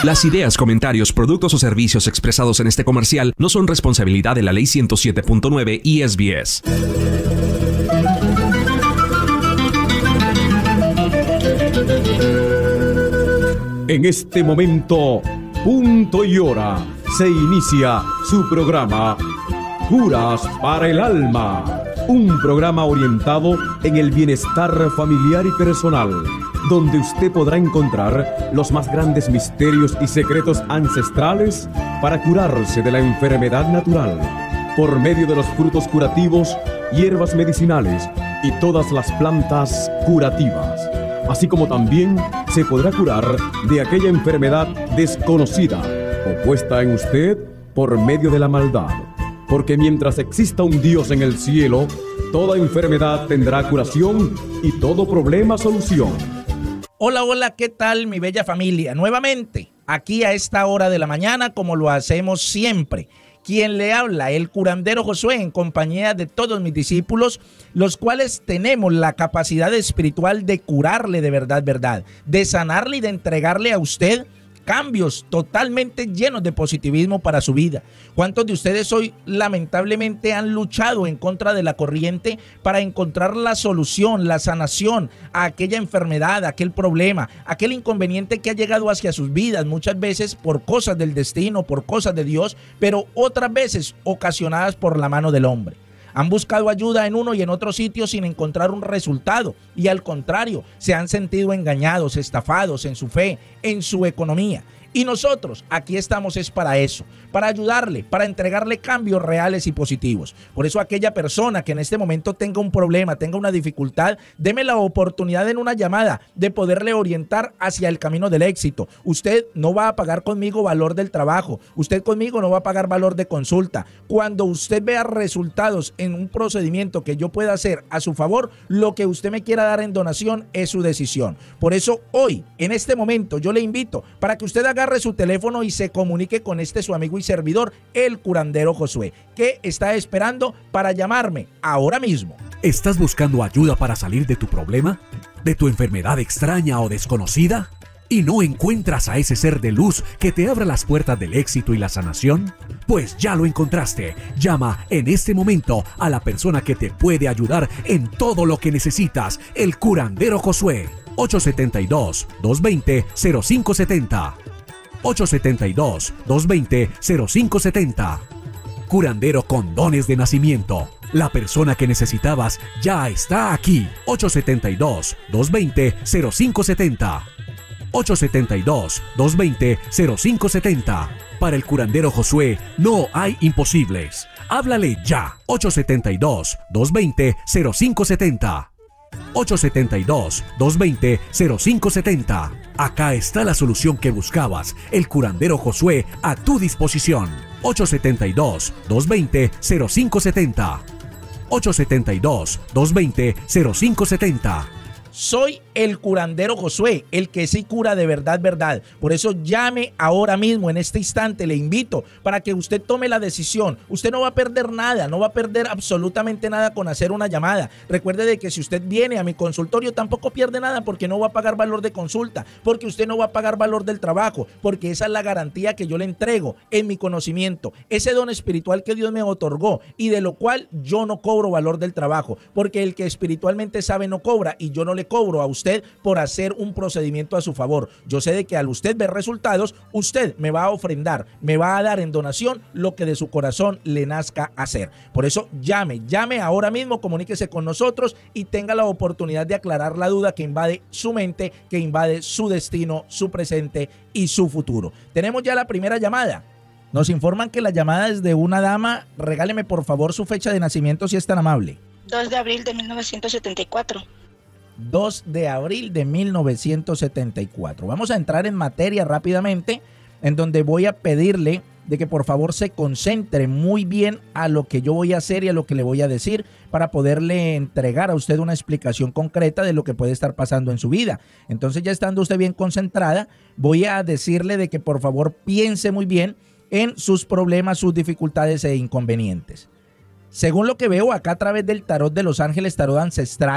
Las ideas, comentarios, productos o servicios expresados en este comercial no son responsabilidad de la Ley 107.9 y SBS. En este momento, punto y hora, se inicia su programa Curas para el Alma, un programa orientado en el bienestar familiar y personal, donde usted podrá encontrar los más grandes misterios y secretos ancestrales para curarse de la enfermedad natural, por medio de los frutos curativos, hierbas medicinales y todas las plantas curativas. Así como también se podrá curar de aquella enfermedad desconocida o puesta en usted por medio de la maldad. Porque mientras exista un Dios en el cielo, toda enfermedad tendrá curación y todo problema solución. Hola, hola, ¿qué tal mi bella familia? Nuevamente, aquí a esta hora de la mañana, como lo hacemos siempre. Quien le habla, el curandero Josué, en compañía de todos mis discípulos, los cuales tenemos la capacidad espiritual de curarle de verdad, de sanarle y de entregarle a usted cambios totalmente llenos de positivismo para su vida. ¿Cuántos de ustedes hoy lamentablemente han luchado en contra de la corriente para encontrar la solución, la sanación a aquella enfermedad, a aquel problema, aquel inconveniente que ha llegado hacia sus vidas, muchas veces por cosas del destino, por cosas de Dios, pero otras veces ocasionadas por la mano del hombre? Han buscado ayuda en uno y en otro sitio sin encontrar un resultado y al contrario, se han sentido engañados, estafados en su fe, en su economía. Y nosotros aquí estamos es para eso, para ayudarle, para entregarle cambios reales y positivos. Por eso aquella persona que en este momento tenga un problema, tenga una dificultad, deme la oportunidad en una llamada de poderle orientar hacia el camino del éxito. Usted no va a pagar conmigo valor del trabajo, usted conmigo no va a pagar valor de consulta. Cuando usted vea resultados en un procedimiento que yo pueda hacer a su favor, lo que usted me quiera dar en donación es su decisión. Por eso hoy, en este momento, yo le invito para que usted agarre su teléfono y se comunique con su amigo y servidor, el curandero Josué, que está esperando para llamarme ahora mismo. ¿Estás buscando ayuda para salir de tu problema? ¿De tu enfermedad extraña o desconocida? ¿Y no encuentras a ese ser de luz que te abra las puertas del éxito y la sanación? Pues ya lo encontraste. Llama en este momento a la persona que te puede ayudar en todo lo que necesitas, el curandero Josué. 872-220-0570. 872-220-0570. Curandero con dones de nacimiento. La persona que necesitabas ya está aquí. 872-220-0570. 872-220-0570. Para el curandero Josué no hay imposibles. Háblale ya. 872-220-0570. 872-220-0570. Acá está la solución que buscabas. El curandero Josué a tu disposición. 872-220-0570. 872-220-0570. Soy el curandero Josué, el que sí cura de verdad. Por eso llame ahora mismo, en este instante, le invito para que usted tome la decisión. Usted no va a perder nada, no va a perder absolutamente nada con hacer una llamada. Recuerde de que si usted viene a mi consultorio tampoco pierde nada porque no va a pagar valor de consulta, porque usted no va a pagar valor del trabajo, porque esa es la garantía que yo le entrego en mi conocimiento, ese don espiritual que Dios me otorgó y de lo cual yo no cobro valor del trabajo, porque el que espiritualmente sabe no cobra y yo no le cobro a usted por hacer un procedimiento a su favor. Yo sé de que al usted ver resultados, usted me va a ofrendar, me va a dar en donación lo que de su corazón le nazca hacer. Por eso llame ahora mismo, comuníquese con nosotros y tenga la oportunidad de aclarar la duda que invade su mente, que invade su destino, su presente y su futuro. Tenemos ya la primera llamada. Nos informan que la llamada es de una dama. Regáleme por favor su fecha de nacimiento si es tan amable. 2 de abril de 1974. 2 de abril de 1974. Vamos a entrar en materia rápidamente, en donde voy a pedirle de que por favor se concentre muy bien a lo que yo voy a hacer y a lo que le voy a decir para poderle entregar a usted una explicación concreta de lo que puede estar pasando en su vida. Entonces, ya estando usted bien concentrada, voy a decirle de que por favor piense muy bien en sus problemas, sus dificultades e inconvenientes. Según lo que veo acá a través del tarot de los ángeles, tarot ancestral,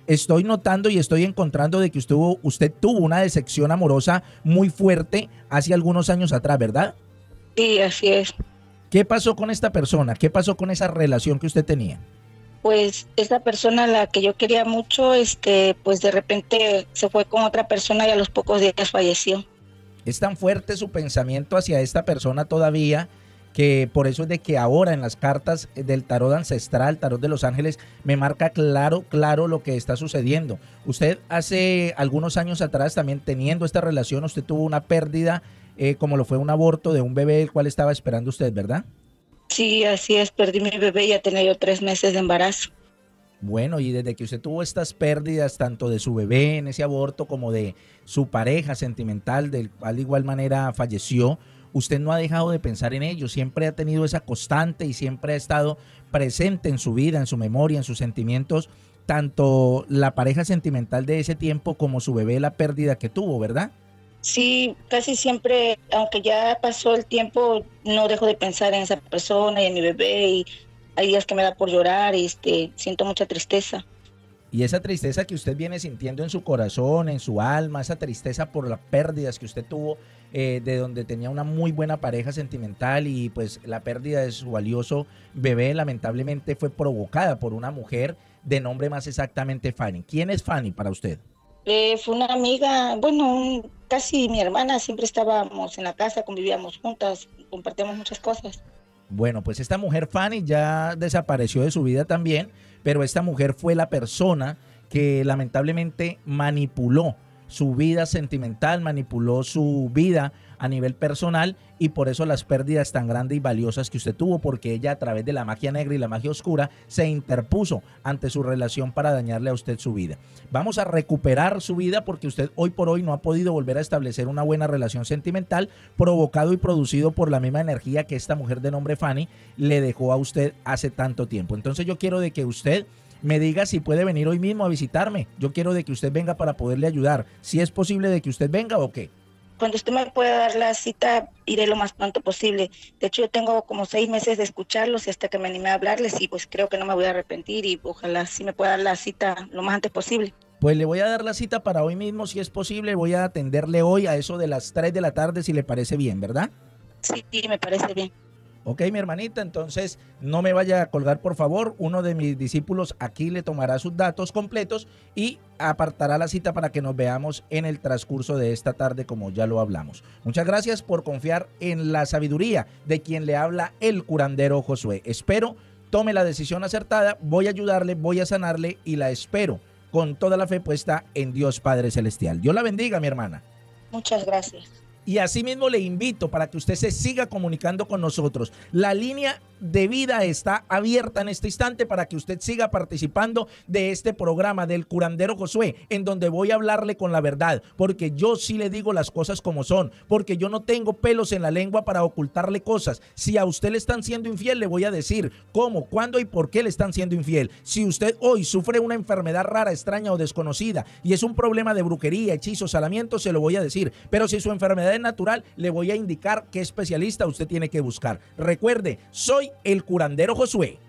estoy notando y estoy encontrando de que usted tuvo una decepción amorosa muy fuerte hace algunos años atrás, ¿verdad? Sí, así es. ¿Qué pasó con esta persona? ¿Qué pasó con esa relación que usted tenía? Pues esa persona a la que yo quería mucho, pues de repente se fue con otra persona y a los pocos días falleció. Es tan fuerte su pensamiento hacia esta persona todavía que por eso es de que ahora en las cartas del tarot ancestral, tarot de los ángeles, me marca claro lo que está sucediendo. Usted hace algunos años atrás también teniendo esta relación, usted tuvo una pérdida, como lo fue un aborto de un bebé el cual estaba esperando usted, ¿verdad? Sí, así es, perdí mi bebé y ya tenía yo 3 meses de embarazo. Bueno, y desde que usted tuvo estas pérdidas, tanto de su bebé en ese aborto como de su pareja sentimental, del cual de igual manera falleció, usted no ha dejado de pensar en ello, siempre ha tenido esa constante y siempre ha estado presente en su vida, en su memoria, en sus sentimientos, tanto la pareja sentimental de ese tiempo como su bebé, la pérdida que tuvo, ¿verdad? Sí, casi siempre, aunque ya pasó el tiempo, no dejo de pensar en esa persona y en mi bebé, y hay días que me da por llorar y siento mucha tristeza. Y esa tristeza que usted viene sintiendo en su corazón, en su alma, esa tristeza por las pérdidas que usted tuvo, de donde tenía una muy buena pareja sentimental y pues la pérdida de su valioso bebé lamentablemente fue provocada por una mujer de nombre más exactamente Fanny. ¿Quién es Fanny para usted? Fue una amiga, bueno, casi mi hermana, siempre estábamos en la casa, convivíamos juntas, compartíamos muchas cosas. Bueno, pues esta mujer Fanny ya desapareció de su vida también, pero esta mujer fue la persona que lamentablemente manipuló su vida sentimental, manipuló su vida a nivel personal y por eso las pérdidas tan grandes y valiosas que usted tuvo, porque ella a través de la magia negra y la magia oscura se interpuso ante su relación para dañarle a usted su vida. Vamos a recuperar su vida porque usted hoy por hoy no ha podido volver a establecer una buena relación sentimental, provocado y producido por la misma energía que esta mujer de nombre Fanny le dejó a usted hace tanto tiempo. Entonces yo quiero de que usted me diga si puede venir hoy mismo a visitarme. Yo quiero de que usted venga para poderle ayudar. Si es posible de que usted venga o qué. Cuando usted me pueda dar la cita, iré lo más pronto posible. De hecho, yo tengo como 6 meses de escucharlos y hasta que me animé a hablarles y pues creo que no me voy a arrepentir y ojalá sí me pueda dar la cita lo más antes posible. Pues le voy a dar la cita para hoy mismo, si es posible. Voy a atenderle hoy a eso de las 3 de la tarde, si le parece bien, ¿verdad? Sí, me parece bien. Ok, mi hermanita, entonces no me vaya a colgar, por favor. Uno de mis discípulos aquí le tomará sus datos completos y apartará la cita para que nos veamos en el transcurso de esta tarde, como ya lo hablamos. Muchas gracias por confiar en la sabiduría de quien le habla el curandero Josué. Espero tome la decisión acertada, voy a ayudarle, voy a sanarle y la espero con toda la fe puesta en Dios Padre Celestial. Dios la bendiga, mi hermana. Muchas gracias. Y asimismo le invito para que usted se siga comunicando con nosotros. La línea de vida está abierta en este instante para que usted siga participando de este programa del curandero Josué, en donde voy a hablarle con la verdad, porque yo sí le digo las cosas como son, porque yo no tengo pelos en la lengua para ocultarle cosas. Si a usted le están siendo infiel, le voy a decir cómo, cuándo y por qué le están siendo infiel. Si usted hoy sufre una enfermedad rara, extraña o desconocida y es un problema de brujería, hechizos, salamientos, se lo voy a decir. Pero si su enfermedad es natural, le voy a indicar qué especialista usted tiene que buscar. Recuerde, soy el curandero Josué.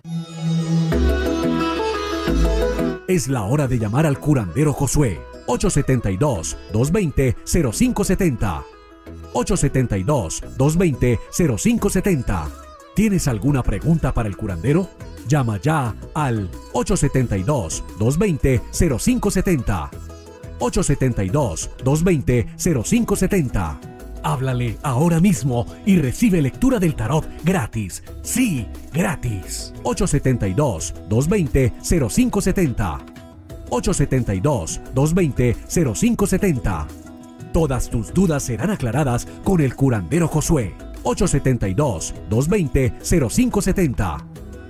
Es la hora de llamar al curandero Josué. 872-220-0570. 872-220-0570. ¿Tienes alguna pregunta para el curandero? Llama ya al 872-220-0570. 872-220-0570. Háblale ahora mismo y recibe lectura del tarot gratis. Sí, gratis. 872-220-0570. 872-220-0570. Todas tus dudas serán aclaradas con el curandero Josué. 872-220-0570.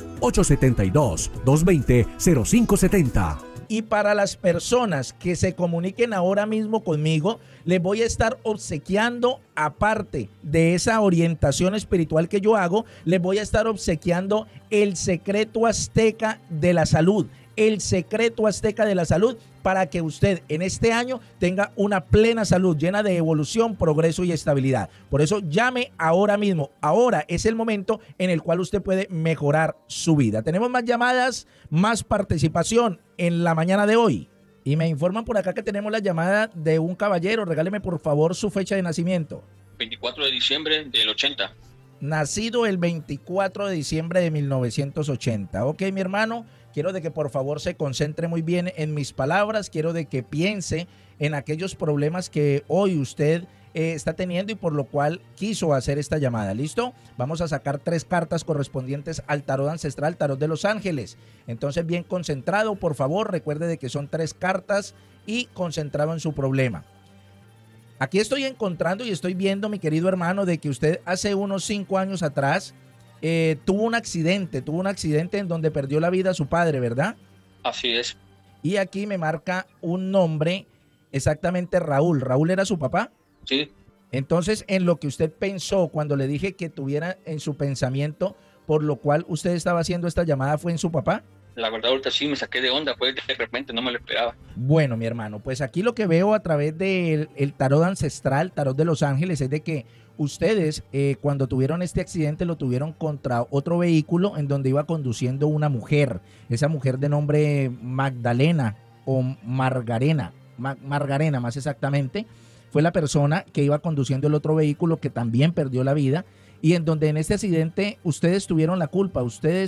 872-220-0570. Y para las personas que se comuniquen ahora mismo conmigo, les voy a estar obsequiando, aparte de esa orientación espiritual que yo hago, les voy a estar obsequiando el secreto azteca de la salud. El secreto azteca de la salud para que usted en este año tenga una plena salud llena de evolución, progreso y estabilidad. Por eso llame ahora mismo. Ahora es el momento en el cual usted puede mejorar su vida. Tenemos más llamadas, más participación en la mañana de hoy. Y me informan por acá que tenemos la llamada de un caballero. Regáleme por favor su fecha de nacimiento. 24 de diciembre del 80. Nacido el 24 de diciembre de 1980. Ok, mi hermano, quiero de que por favor se concentre muy bien en mis palabras. Quiero de que piense en aquellos problemas que hoy usted está teniendo y por lo cual quiso hacer esta llamada. ¿Listo? Vamos a sacar 3 cartas correspondientes al tarot ancestral, tarot de los ángeles. Entonces, bien concentrado, por favor, recuerde de que son 3 cartas y concentrado en su problema. Aquí estoy encontrando y estoy viendo, mi querido hermano, de que usted hace unos 5 años atrás tuvo un accidente en donde perdió la vida a su padre, ¿verdad? Así es. Y aquí me marca un nombre, exactamente Raúl. ¿Raúl era su papá? Sí. Entonces, en lo que usted pensó cuando le dije que tuviera en su pensamiento, por lo cual usted estaba haciendo esta llamada, ¿fue en su papá? La verdad, ahorita sí me saqué de onda, pues de repente no me lo esperaba. Bueno, mi hermano, pues aquí lo que veo a través del tarot ancestral, tarot de los ángeles, es de que ustedes cuando tuvieron este accidente lo tuvieron contra otro vehículo en donde iba conduciendo una mujer. Esa mujer de nombre Magdalena o Margarena más exactamente, fue la persona que iba conduciendo el otro vehículo que también perdió la vida y en donde en este accidente ustedes tuvieron la culpa,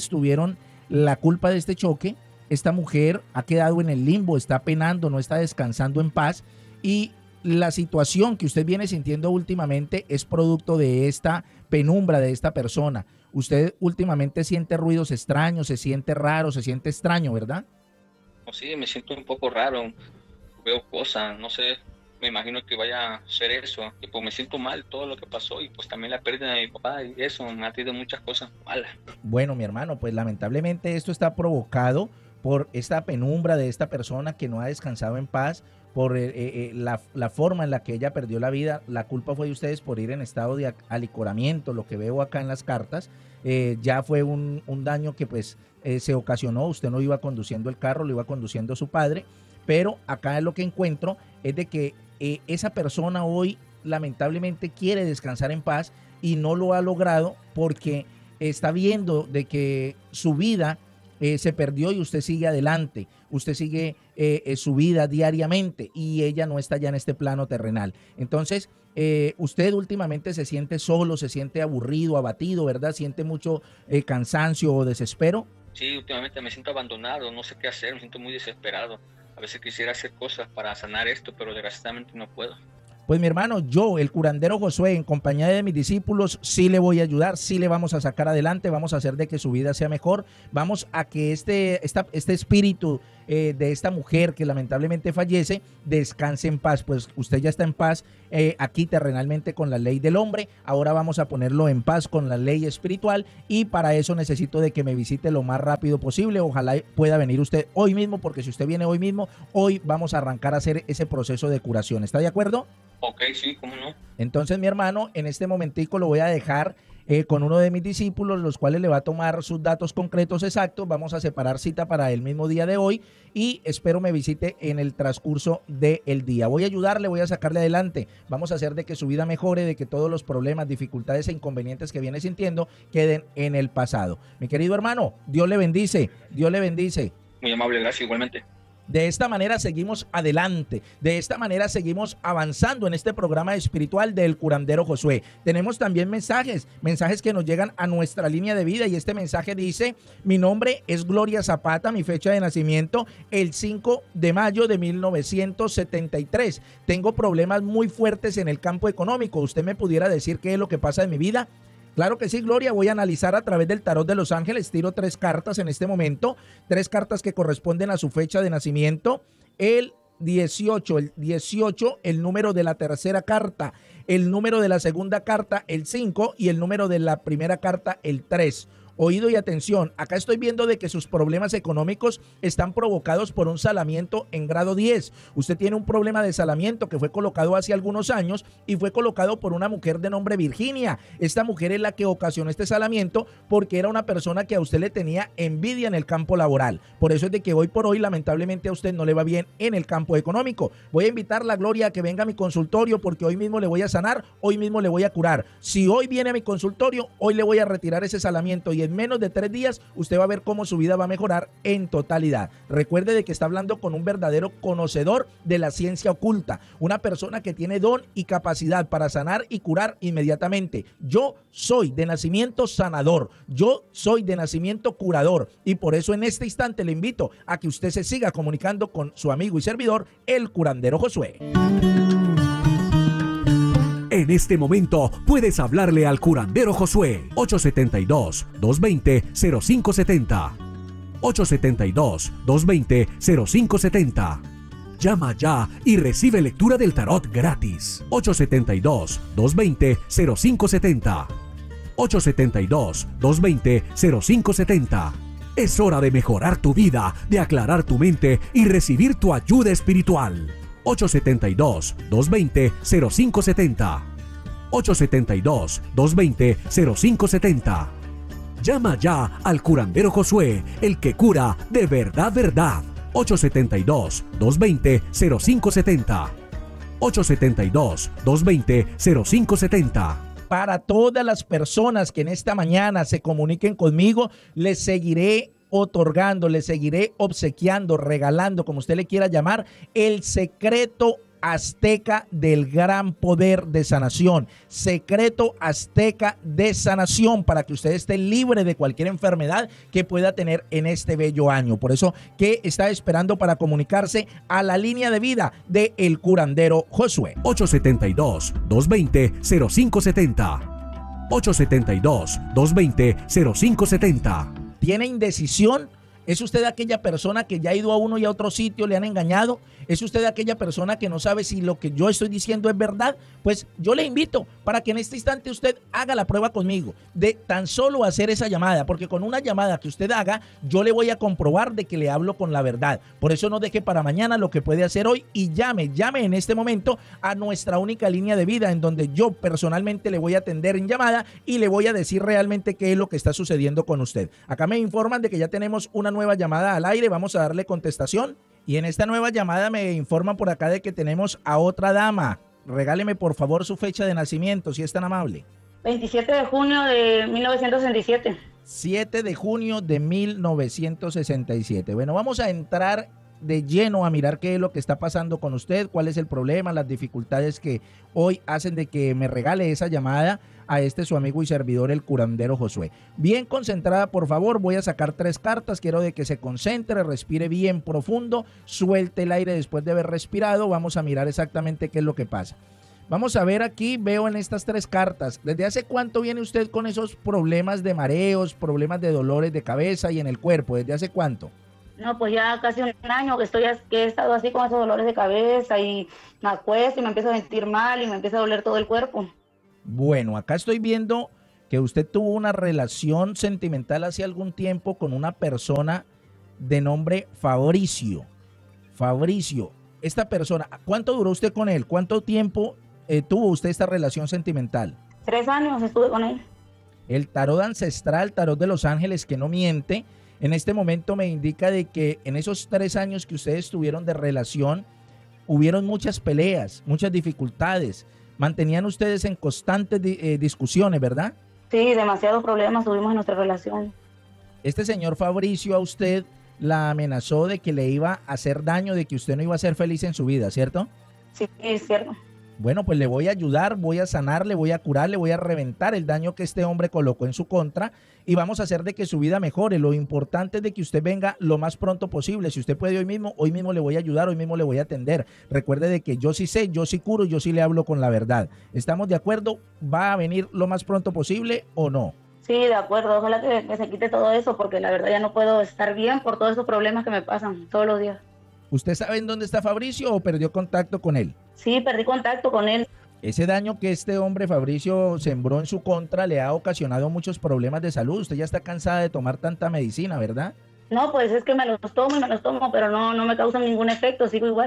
de este choque. Esta mujer ha quedado en el limbo, está penando, no está descansando en paz y la situación que usted viene sintiendo últimamente es producto de esta penumbra de esta persona. Usted últimamente siente ruidos extraños, se siente raro, se siente extraño, ¿verdad? Sí, me siento un poco raro, veo cosas, no sé. Me imagino que vaya a ser eso, y pues me siento mal todo lo que pasó y pues también la pérdida de mi papá y eso me ha traído muchas cosas malas. Bueno, mi hermano, pues lamentablemente esto está provocado por esta penumbra de esta persona que no ha descansado en paz, por la forma en la que ella perdió la vida. La culpa fue de ustedes por ir en estado de alicoramiento, lo que veo acá en las cartas. Ya fue un daño que pues se ocasionó, usted no iba conduciendo el carro, lo iba conduciendo su padre, pero acá lo que encuentro es de que esa persona hoy lamentablemente quiere descansar en paz y no lo ha logrado porque está viendo de que su vida se perdió y usted sigue adelante, usted sigue su vida diariamente y ella no está ya en este plano terrenal. Entonces, usted últimamente se siente solo, se siente aburrido, abatido, ¿verdad? Siente mucho cansancio o desespero. Sí, últimamente me siento abandonado, no sé qué hacer, me siento muy desesperado. A veces quisiera hacer cosas para sanar esto, pero desgraciadamente no puedo. Pues mi hermano, yo, el curandero Josué, en compañía de mis discípulos, sí le voy a ayudar, sí le vamos a sacar adelante, vamos a hacer de que su vida sea mejor, vamos a que este espíritu de esta mujer que lamentablemente fallece, descanse en paz, pues usted ya está en paz aquí terrenalmente con la ley del hombre, ahora vamos a ponerlo en paz con la ley espiritual y para eso necesito de que me visite lo más rápido posible, ojalá pueda venir usted hoy mismo, porque si usted viene hoy mismo, hoy vamos a arrancar a hacer ese proceso de curación, ¿está de acuerdo? Ok, sí, cómo no. Entonces, mi hermano, en este momentico lo voy a dejar con uno de mis discípulos, los cuales le va a tomar sus datos concretos exactos. Vamos a separar cita para el mismo día de hoy y espero me visite en el transcurso del día. Voy a ayudarle, voy a sacarle adelante. Vamos a hacer de que su vida mejore, de que todos los problemas, dificultades e inconvenientes que viene sintiendo queden en el pasado. Mi querido hermano, Dios le bendice, Dios le bendice. Muy amable, gracias igualmente. De esta manera seguimos adelante, de esta manera seguimos avanzando en este programa espiritual del curandero Josué. Tenemos también mensajes que nos llegan a nuestra línea de vida y este mensaje dice: mi nombre es Gloria Zapata, mi fecha de nacimiento el 5 de mayo de 1973. Tengo problemas muy fuertes en el campo económico. ¿Usted me pudiera decir qué es lo que pasa en mi vida? Claro que sí, Gloria, voy a analizar a través del tarot de los ángeles, tiro 3 cartas en este momento, 3 cartas que corresponden a su fecha de nacimiento, el 18, el número de la tercera carta, el número de la segunda carta, el 5 y el número de la primera carta, el 3. Oído y atención, acá estoy viendo de que sus problemas económicos están provocados por un salamiento en grado 10. Usted tiene un problema de salamiento que fue colocado hace algunos años y fue colocado por una mujer de nombre Virginia. Esta mujer es la que ocasionó este salamiento porque era una persona que a usted le tenía envidia en el campo laboral. Por eso es de que hoy por hoy lamentablemente a usted no le va bien en el campo económico. Voy a invitar a Gloria a que venga a mi consultorio porque hoy mismo le voy a sanar, hoy mismo le voy a curar. Si hoy viene a mi consultorio, hoy le voy a retirar ese salamiento y y en menos de 3 días usted va a ver cómo su vida va a mejorar en totalidad. Recuerde de que está hablando con un verdadero conocedor de la ciencia oculta, una persona que tiene don y capacidad para sanar y curar inmediatamente. Yo soy de nacimiento sanador, yo soy de nacimiento curador, y por eso en este instante le invito a que usted se siga comunicando con su amigo y servidor, el curandero Josué. En este momento puedes hablarle al curandero Josué. 872-220-0570. 872-220-0570. Llama ya y recibe lectura del tarot gratis. 872-220-0570. 872-220-0570. Es hora de mejorar tu vida, de aclarar tu mente y recibir tu ayuda espiritual. 872-220-0570. 872-220-0570. Llama ya al curandero Josué, el que cura de verdad, verdad. 872-220-0570. 872-220-0570. Para todas las personas que en esta mañana se comuniquen conmigo, les seguiré otorgando, les seguiré obsequiando, regalando, como usted le quiera llamar, el secreto azteca del gran poder de sanación, secreto azteca de sanación, para que usted esté libre de cualquier enfermedad que pueda tener en este bello año. Por eso, ¿qué está esperando para comunicarse a la línea de vida de el curandero Josué? 872-220-0570. 872-220-0570. ¿Tiene indecisión? ¿Es usted aquella persona que ya ha ido a uno y a otro sitio, le han engañado? ¿Es usted aquella persona que no sabe si lo que yo estoy diciendo es verdad? Pues yo le invito para que en este instante usted haga la prueba conmigo de tan solo hacer esa llamada, porque con una llamada que usted haga, yo le voy a comprobar de que le hablo con la verdad. Por eso no deje para mañana lo que puede hacer hoy y llame en este momento a nuestra única línea de vida, en donde yo personalmente le voy a atender en llamada y le voy a decir realmente qué es lo que está sucediendo con usted. Acá me informan de que ya tenemos una nueva llamada al aire, vamos a darle contestación. Y en esta nueva llamada me informan por acá de que tenemos a otra dama. Regáleme por favor su fecha de nacimiento, si es tan amable. 27 de junio de 1967. 7 de junio de 1967. Bueno, vamos a entrar de lleno a mirar qué es lo que está pasando con usted, cuál es el problema, las dificultades que hoy hacen de que me regale esa llamada a su amigo y servidor, el curandero Josué. Bien concentrada, por favor, voy a sacar 3 cartas, quiero de que se concentre, respire bien profundo, suelte el aire después de haber respirado, vamos a mirar exactamente qué es lo que pasa. Vamos a ver aquí, veo en estas 3 cartas, ¿desde hace cuánto viene usted con esos problemas de mareos, problemas de dolores de cabeza y en el cuerpo? ¿Desde hace cuánto? No, pues ya casi un año que he estado así con esos dolores de cabeza y me acuesto y me empiezo a sentir mal y me empieza a doler todo el cuerpo. Bueno, acá estoy viendo que usted tuvo una relación sentimental hace algún tiempo con una persona de nombre Fabricio. Fabricio, esta persona, ¿cuánto duró usted con él? ¿Cuánto tiempo tuvo usted esta relación sentimental? 3 años estuve con él. El tarot ancestral, tarot de los ángeles que no miente, en este momento me indica de que en esos 3 años que ustedes tuvieron de relación, hubieron muchas peleas, muchas dificultades. Mantenían ustedes en constantes discusiones, ¿verdad? Sí, demasiados problemas tuvimos en nuestra relación. Este señor Fabricio a usted la amenazó de que le iba a hacer daño, de que usted no iba a ser feliz en su vida, ¿cierto? Sí, es cierto. Bueno, pues le voy a ayudar, voy a sanar, le voy a curar, le voy a reventar el daño que este hombre colocó en su contra y vamos a hacer de que su vida mejore. Lo importante es de que usted venga lo más pronto posible. Si usted puede hoy mismo le voy a ayudar, hoy mismo le voy a atender. Recuerde de que yo sí sé, yo sí curo, yo sí le hablo con la verdad. ¿Estamos de acuerdo? ¿Va a venir lo más pronto posible o no? Sí, de acuerdo. Ojalá que se quite todo eso porque la verdad ya no puedo estar bien por todos esos problemas que me pasan todos los días. ¿Usted sabe en dónde está Fabricio o perdió contacto con él? Sí, perdí contacto con él. Ese daño que este hombre Fabricio sembró en su contra le ha ocasionado muchos problemas de salud. Usted ya está cansada de tomar tanta medicina, ¿verdad? No, pues es que me los tomo, pero no me causan ningún efecto, sigo igual.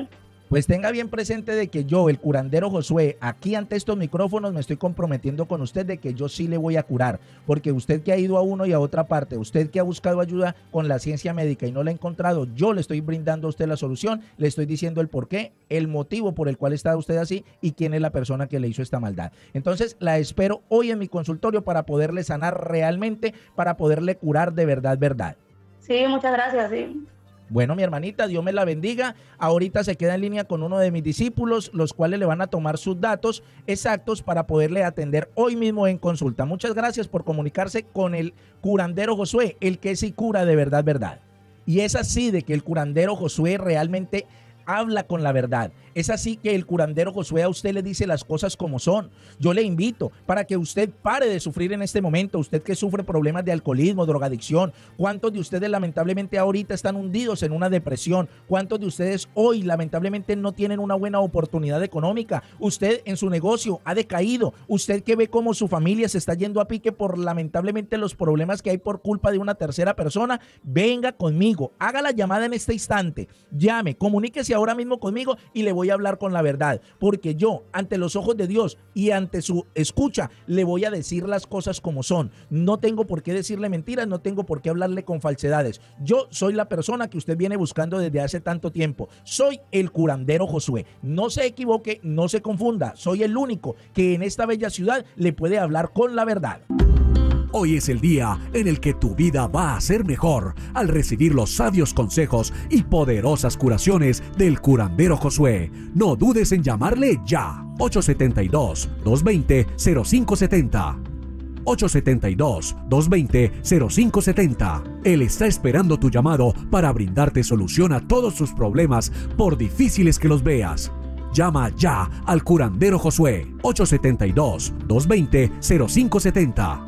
Pues tenga bien presente de que yo, el curandero Josué, aquí ante estos micrófonos me estoy comprometiendo con usted de que yo sí le voy a curar, porque usted que ha ido a uno y a otra parte, usted que ha buscado ayuda con la ciencia médica y no la ha encontrado, yo le estoy brindando a usted la solución, le estoy diciendo el porqué, el motivo por el cual está usted así y quién es la persona que le hizo esta maldad. Entonces la espero hoy en mi consultorio para poderle sanar realmente, para poderle curar de verdad, verdad. Sí, muchas gracias, sí. Bueno, mi hermanita, Dios me la bendiga. Ahorita se queda en línea con uno de mis discípulos, los cuales le van a tomar sus datos exactos para poderle atender hoy mismo en consulta. Muchas gracias por comunicarse con el curandero Josué, el que sí cura de verdad, verdad. Y es así de que el curandero Josué realmente habla con la verdad. Es así que el curandero Josué a usted le dice las cosas como son. Yo le invito para que usted pare de sufrir en este momento, usted que sufre problemas de alcoholismo, drogadicción. ¿Cuántos de ustedes lamentablemente ahorita están hundidos en una depresión? ¿Cuántos de ustedes hoy lamentablemente no tienen una buena oportunidad económica? Usted en su negocio ha decaído. Usted que ve cómo su familia se está yendo a pique por lamentablemente los problemas que hay por culpa de una tercera persona. Venga conmigo, haga la llamada en este instante, llame, comuníquese ahora mismo conmigo y le voy a hablar con la verdad, porque yo ante los ojos de Dios y ante su escucha le voy a decir las cosas como son. No tengo por qué decirle mentiras, no tengo por qué hablarle con falsedades. Yo soy la persona que usted viene buscando desde hace tanto tiempo. Soy el curandero Josué. No se equivoque, no se confunda. Soy el único que en esta bella ciudad le puede hablar con la verdad. Hoy es el día en el que tu vida va a ser mejor al recibir los sabios consejos y poderosas curaciones del curandero Josué. No dudes en llamarle ya. 872-220-0570. 872-220-0570. Él está esperando tu llamado para brindarte solución a todos tus problemas, por difíciles que los veas. Llama ya al curandero Josué. 872-220-0570.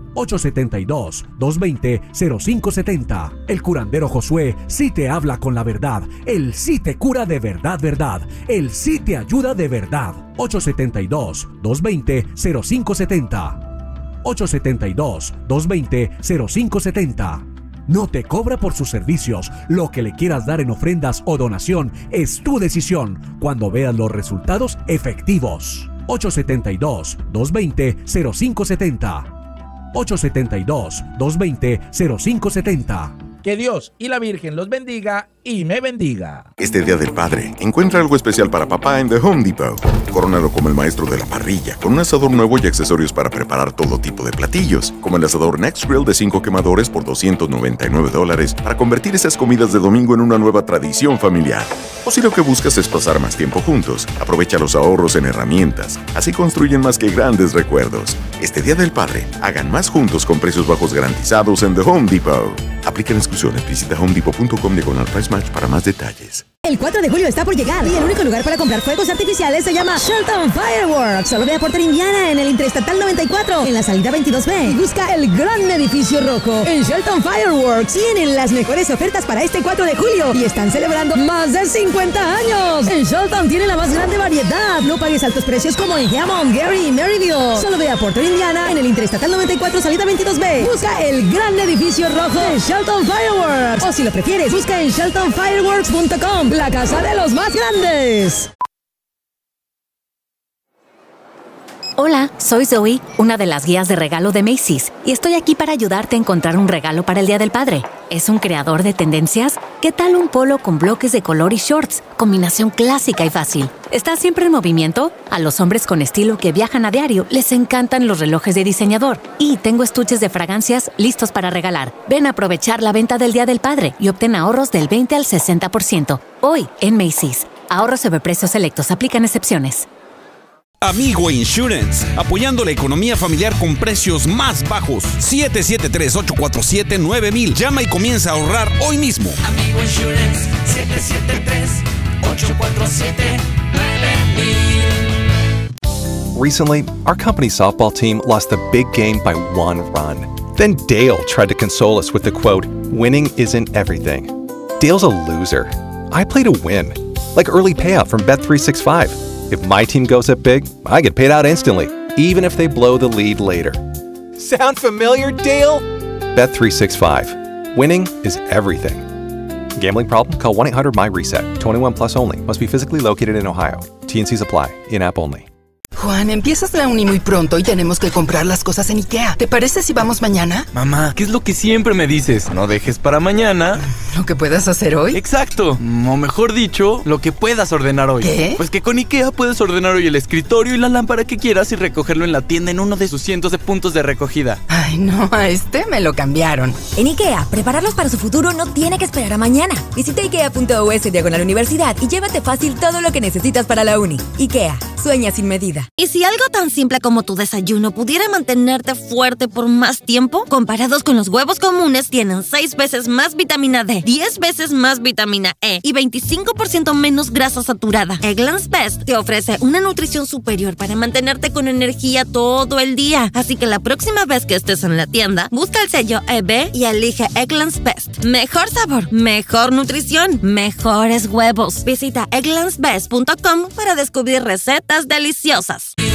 872-220-0570. El curandero Josué sí te habla con la verdad. Él sí te cura de verdad, verdad. Él sí te ayuda de verdad. 872-220-0570. 872-220-0570. No te cobra por sus servicios. Lo que le quieras dar en ofrendas o donación es tu decisión cuando veas los resultados efectivos. 872-220-0570. 872-220-0570. Que Dios y la Virgen los bendiga y me bendiga. Este Día del Padre, encuentra algo especial para papá en The Home Depot. Corónalo como el maestro de la parrilla, con un asador nuevo y accesorios para preparar todo tipo de platillos, como el asador Next Grill de 5 quemadores por $299 para convertir esas comidas de domingo en una nueva tradición familiar. O si lo que buscas es pasar más tiempo juntos, aprovecha los ahorros en herramientas. Así construyen más que grandes recuerdos. Este Día del Padre, hagan más juntos con precios bajos garantizados en The Home Depot. Aplican exclusiones. Visita homedepot.com/price match para más detalles. El 4 de julio está por llegar y el único lugar para comprar fuegos artificiales se llama Shelton Fireworks. Solo ve a Porter, Indiana, en el Interestatal 94, en la salida 22B. Y busca el gran edificio rojo. En Shelton Fireworks tienen las mejores ofertas para este 4 de julio y están celebrando más de 50 años. En Shelton tiene la más grande variedad. No pagues altos precios como en Hammond, Gary y Maryville. Solo ve a Porter, Indiana, en el Interestatal 94, salida 22B. Busca el gran edificio rojo de Shelton Fireworks. O si lo prefieres, busca en sheltonfireworks.com. La casa de los más grandes. Hola, soy Zoe, una de las guías de regalo de Macy's, y estoy aquí para ayudarte a encontrar un regalo para el Día del Padre. ¿Es un creador de tendencias? ¿Qué tal un polo con bloques de color y shorts? Combinación clásica y fácil. ¿Estás siempre en movimiento? A los hombres con estilo que viajan a diario les encantan los relojes de diseñador. Y tengo estuches de fragancias listos para regalar. Ven a aprovechar la venta del Día del Padre y obtén ahorros del 20 al 60%. Hoy en Macy's. Ahorros sobre precios selectos. Aplican excepciones. Amigo Insurance, apoyando la economía familiar con precios más bajos. 773-847-9000. Llama y comienza a ahorrar hoy mismo. Amigo Insurance, 773-847-9000. Recently, our company softball team lost the big game by 1 run. Then Dale tried to console us with the quote, "Winning isn't everything." Dale's a loser. I play to win, like early payout from Bet365. If my team goes up big, I get paid out instantly, even if they blow the lead later. Sound familiar, Dale? Bet365. Winning is everything. Gambling problem? Call 1-800-MY-RESET. 21 plus only. Must be physically located in Ohio. T&Cs apply. In-app only. Juan, empiezas la uni muy pronto y tenemos que comprar las cosas en IKEA. ¿Te parece si vamos mañana? Mamá, ¿qué es lo que siempre me dices? No dejes para mañana ¿lo que puedas hacer hoy? Exacto, o mejor dicho, lo que puedas ordenar hoy. ¿Qué? Pues que con IKEA puedes ordenar hoy el escritorio y la lámpara que quieras y recogerlo en la tienda en uno de sus cientos de puntos de recogida. Ay, no, a este me lo cambiaron. En IKEA, prepararlos para su futuro no tiene que esperar a mañana. Visita ikea.us/universidad y llévate fácil todo lo que necesitas para la uni. IKEA, sueña sin medida. ¿Y si algo tan simple como tu desayuno pudiera mantenerte fuerte por más tiempo? Comparados con los huevos comunes, tienen 6 veces más vitamina D, 10 veces más vitamina E y 25% menos grasa saturada. Eggland's Best te ofrece una nutrición superior para mantenerte con energía todo el día. Así que la próxima vez que estés en la tienda, busca el sello EB y elige Eggland's Best. Mejor sabor, mejor nutrición, mejores huevos. Visita egglandsbest.com para descubrir recetas deliciosas.